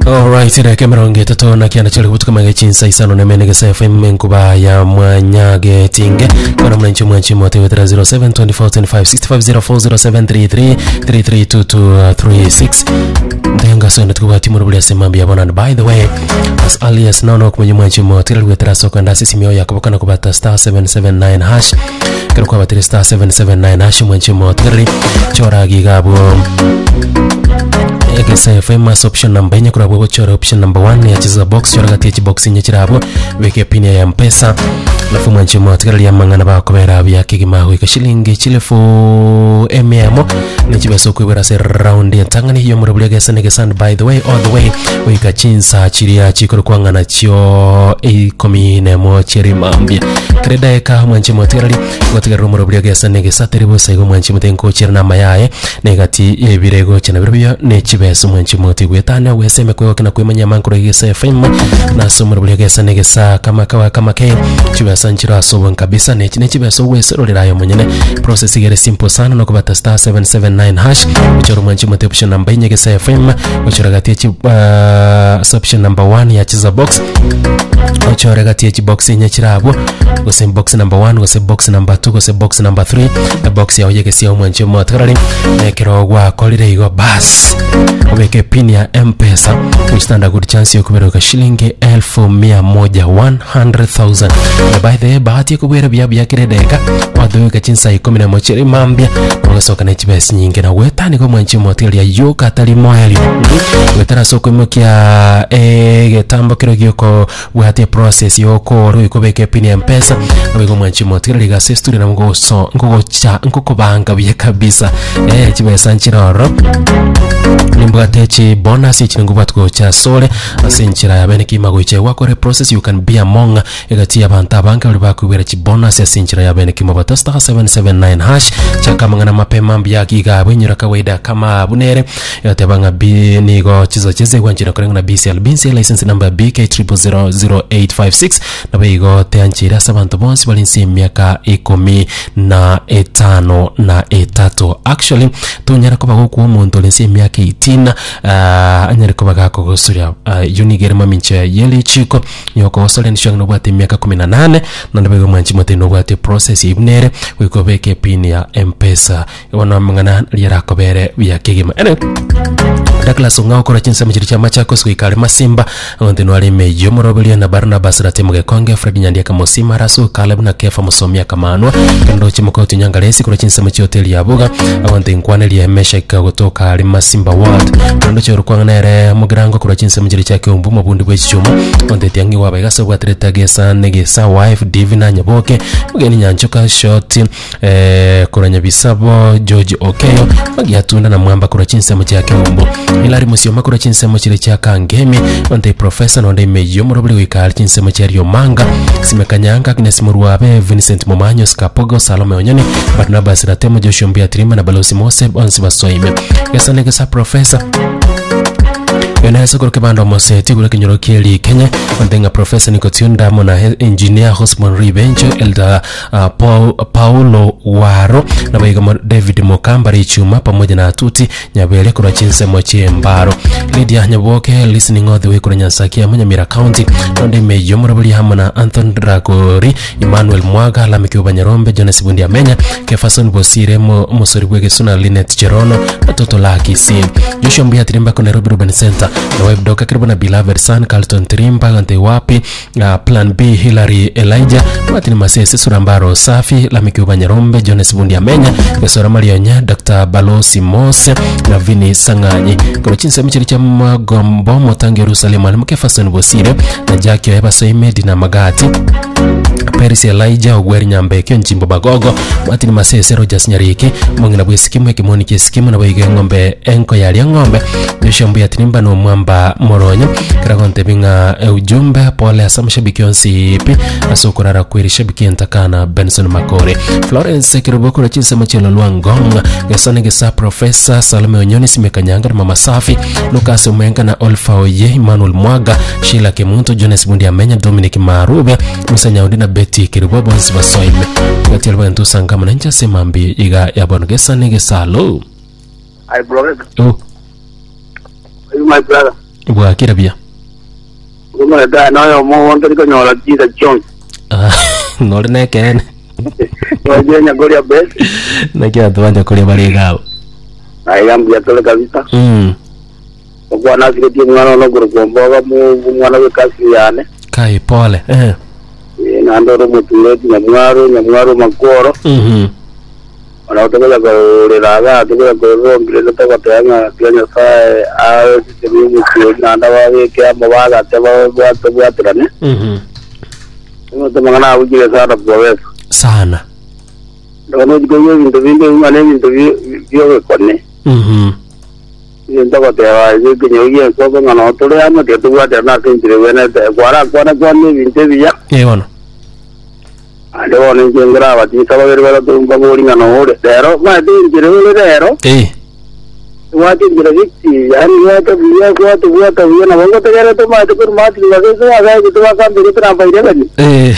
Alright, ida kemeronge tato na kiana chale kutuka magachinsa isano na menege sa FM nkuba ya mwanyage tinge kwa mwanchi mwote wetra 072425650733332236 ndenga so natukuwa timu rubuli ya semambi ya bona. By the way, as early as now kwenye mwanchi mwote wetra soko ndasi simio ya kubakana kubata star 779 hash kero kwa batiri star 779 hash mwanchi mwote chora gigabu Egesa famous option number yenye kurabo gochora option number 1 ya chiza box yora gati box yenye chirabo weke pin ya M-Pesa lafu mwanchi mwatikali ya mangana ba kobera bya kigima weka shilingi chilefo ememo ni chibeso kwibera se round ya tangani yo murabuli gesa negesa. By the way, all the way weka chinsa chiria chikoro kwangana chio komine mo chiri mambia kreda eka mwanchi mwatikali gotiga murabuli gesa negesa teribo saigo mwanchi mutenko chirna mayae negati ebirego chana birabyo ne chibeso mwanchi moti gwetana weseme kwe wakina kwemanya mankuro gesa FM na somo murabuli gesa negesa kama ke chibesa nchira sobon kabisa ne chibeso wesero lirayo mwenyene. Process igere simple sana no kubata star 779 hash uchoro mwanchi moti option number yenye gesa FM uchoro gati option number 1 ya chiza box uchoro gati box yenye chirabo gose box number 1 gose box number 2 gose box number 3 the box ya oyege sia mwanchi moti karali ne kirogwa kolire igo bas weke pin ya M-Pesa uchitanda good chance yokuberoka shilingi 100,000. By the way, bahati kubera bya kiredeka wadoka chinsa 10 mocheri mambia ngosoka na chibesi nyingi na wetani ko mwanchi moteli ya yoka tali moyali wetara soko mokia getambo kirogyo ko wate process yoko ro ikobeke pin ya M-Pesa wego mwanchi moteli ga sesturi na ngoso ngoko banga bya kabisa chibesa nchiroro nimbatechi bonus ichinguba twocha sole asinchira yabene kimagoche wakore process you can be among egati abantu abanka bali bakubera chi bonus asinchira yabene kimabata star 779 hash chaka mangana mapema mbya giga bwenyura kawaida kama bunere yatebanga bi nigo chizo cheze kwanjira kurengana BCL license number BK0000856 na bigo teanchira sabantu bonsi balinsi miaka 15 na 3 actually tunyara ko bago ku muntu lensi miaka 18 anyari ko bagako gosuria unigere mamincha yeli chiko nyoko osole nishanga no bwate miaka 18 na ndabego mwanchi mote no bwate process ibnere wikobeke pin ya M-Pesa wana mangana lira kobere bya kigima ene dakla songa okora chinsa mchiri cha machako sikale masimba onde no ali mejo morobeli na Barnabas Ratemuge Konge Fred Nyandiaka Mosima Rasu Caleb na Kefa Musomia Kamanwa kando chimoko tunyangalesi kura chinsa mchi hotel ya Buga awante nkwane liya mesha kutoka ali masimba world kando choro kwanga ere mugirango kura chinsa mchiri cha kiumbu mabundi bwe chichuma onde tiangi wabagasa bwatreta gesa negesa wife Divina Nyaboke mugeni nyanchoka short kura nyabisabo George Okeyo magiatunda na mwamba kura chinsa mchi ya kiumbu Hilari Musioma kura chinsemo chile cha Kangemi onde professor onde mejo morobili wika chinsemo cherio manga simekanyanga Agnes Muruabe Vincent Momanyo Skapogo Salome Onyoni Barnabas Ratemo Joshua Mbiatrima na Balosi Mose onsi basoime yasane gesa professor Yonesa kuruke bando moseti kule kinyoro kieli Kenya ondenga professor Nikotiunda mona engineer Hosmon Ribencho Elda Paulo Waro na baiga David Mokambari Chuma pamoja na Atuti Nyabele kura chinse mochi Mbaro Lydia Nyaboke listening all the way kura Nyansakia Munyamira County onde mejo morabuli hamana Anthony Dragori Emmanuel Mwaga Lamiki Banyarombe Jonas Bundi Amenya Kefason Bosire Mosoribwege Suna Linet Jerono na Toto Laki Si Joshua Mbiatrima kwa Nairobi Urban Center na web doka karibu na Beloved Son Carlton Trimba ante wapi Plan B Hillary Elijah Martin Masese Surambaro Safi Lamiki Banyarombe Jonas Bundi Amenya Kesora Marionya Dr. Balosi Mose na Vini Sanganyi kwa chinsa mchiri cha Magombo Motangi Jerusalem Alimuke Fason Bosire na Jackie Eba Soimedi na Magati Paris Elijah Ogweri Nyambeke Njimbo Bagogo Martin Masese Rogers Nyariki Mwangina Bwesikimu Ekimoni Kesikimu na Bwege Ngombe Enko Yali Ngombe Joshua Mbiatrima no Mwamba Moronyo Kiragonte binga ujumbe pole asamushabiki onsi ipi asokurara kwiri shabiki entakana Benson Makore Florence Kiroboko na chinsa mchilo Luangonga Gesone gesa Professor Salome Onyoni Simekanyanga na Mama Safi Lucas Umenga na Olfa Oye Emmanuel Mwaga Sheila Kemunto Jonas Bundi Amenya Dominic Marube Musa Nyaundi na Betty Kiribobo onsi basoime Gati alba ntu sangama na ncha semambi iga yabonu gesa nige salo I brother oh my brother Bwakira bia. Kuma da na yo mo won ko nyola ti da chon. Nore ne ken. Waje nya goria bes. Na kia tuanja kulia bali gao. Ai ambia tole kabisa. Kwa na siketi mwana no guru komboga mu mwana we kasi yane. Kai pole. Na ndoro mutuleti nyamwaro makoro. Ana utokela ko leraga tukela ko rombile to tanga kenya sai a sistemi mu na ndawa we ke amabaga teba bwa trane. Ngo mangana ujire sana bwes. Sana. Ndono jigo interview ngane interview kone. Yendo ko tewa ye kinyoye ko ngana tole ama de tuwa de na kinjire wena kwara kwani interview ya. Wono. Ade wona jengra wati sabagere wala tumba gori ngana ore dero ma de injire dero. Wati injire vikti yani wata biya wata na wango tegere to ma to mati lage so aga to ka bere tra paide gani.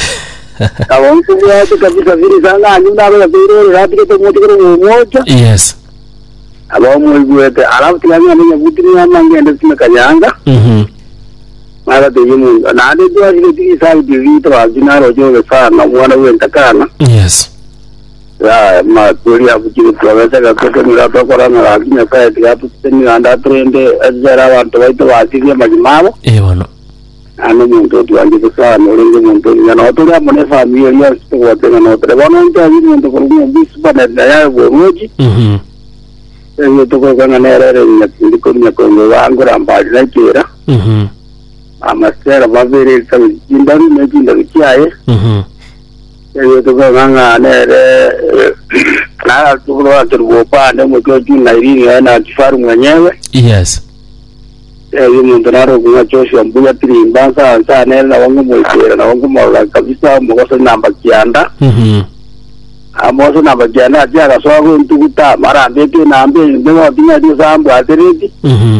Awon ko ya to kabisa viri sanga anyu na ba bere rati ke to moti ko moja. Yes. Abo mo guete alafu tianga ni butini ama ngende sima kanyanga. Mara de yimu na de do ari de sa de vito ajina rojo sa na mwana wenta kana. Yes. Ya ma kuria butini province ka ko ni rato kora na agina ka ya butini anda trende azara wanto waito wasige majimao. Wono. Ano muntu tuange sa no ringo muntu na to ya mone family ya sto wote na no tre wono nta ni muntu ko ni bisu bana ya wo moji. Yo toko kana nerere ndiko nyakongo wangu rambali na kera. Amasera bavere sabi jindari ne jindari kiaye. Yo toko kana nere na tulo atubo pa ne mko jina irini na kifaru mwenyewe. Yes. Yo muntu naro kuna Joshua mbuya tirimba sa nere na wangu mwekera na wangu mwa kabisa mkosa namba kianda. Amoso na bajana aja so ko ntukuta mara ndeke na ambe ndo tinya dio sambu atereti.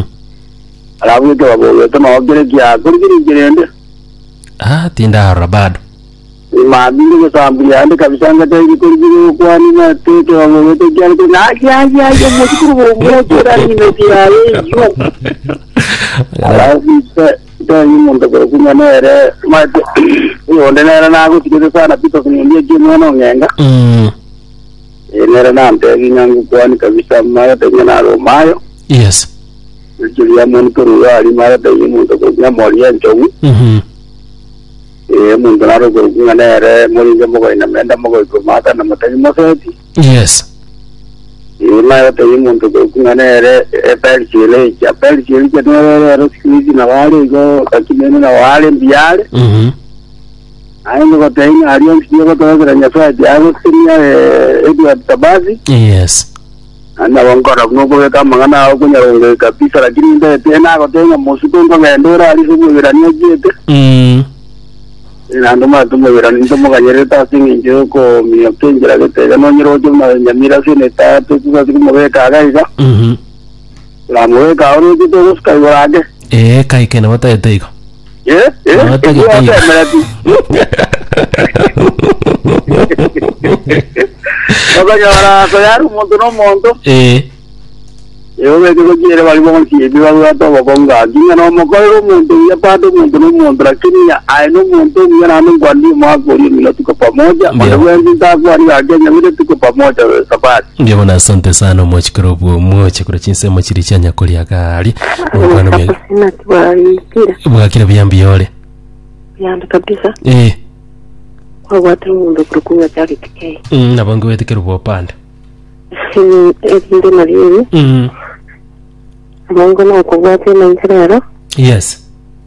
Alafu to abo to no gere kya kurgiri gerende. Tinda rabado. Ma bindu ko sambu ya ande kabisa ngata ki kurgiri ko ani na te to abo to kya to na kya mo kuru mo jora ni me dia yo. Alafu to ni mo ndo ko kuma nere ma yo ndena na ko tikete sana pito ni ndiye kimono ngenga. Nere na mtegi nyangu kwani kabisa mara tengena ro mayo. Yes. Julia montoro ali mara tegi muntu ko nyamori enjogu. Muntu naro ko nganere mori jamo ko ina menda mo ko mata na mata ni moseti. Yes. Mara tegi muntu ko nganere pelchile ya pelchile ke nere ro skili na wale go kakimene na wale mbiale. Ayo ko tei ariyo sio ko to granya fa diago sinya Edward Tabazi. Yes. Ana wangora kuno ka mangana ko nyaronge kabisa lakini ndio tena ko tena mosuko ngo ngendora ali sumu virania jete. Ina ndo ma tumo virani ndo mo kanyereta singi njo ko mi optenjera gete no nyiro jo na nyamira sine ta to ku ka mo ve ka ga iga. La mo ka oro ti to us kai warage. Kai ke na mata ete iko. Ahora soy un montón. Yo me digo que era algo como si iba a todo con gas. Yo no me acuerdo mucho. Ya para todo mundo no mundo. Aquí ni hay no mundo. Ya no me acuerdo más por el minuto que pamoja. Cuando voy a intentar guardar aquí ya me digo pamoja sapat. Ndio maana asante sana mwachikrobu mwachikro chinse mwachirichanya kulia gari. Mwana mimi. Sina tuwaikira. Bwakira byambi yole. Byambi kabisa. Kwa watu mundo kurukunya chaki tike. Nabangu wetekero bopanda. Ndi mariye. Abango na kuwate na interero. Yes.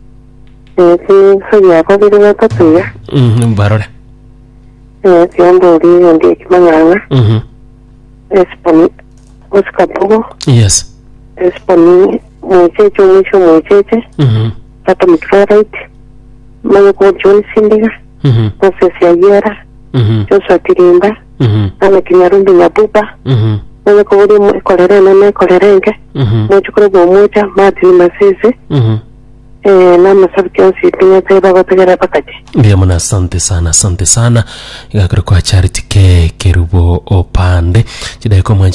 Soya ko biri na tatuya. Barore. Siendo ndi kimanyanga. Espani oskapogo. Yes. Espani mucheche. Tata mikrarite. Mayo ko John Sindiga. Prosesi ayera. Joshua Tirimba. Ana kinyarundi nyabuba. Mayo ko uri kolerene na kolerenge. Mochukuru bomoja mati masisi. Na masabiki onsi pinya taiba batagara pakaje. Ndio maana asante sana. Igakora kwa Charity Kerubo opande. Chidai ko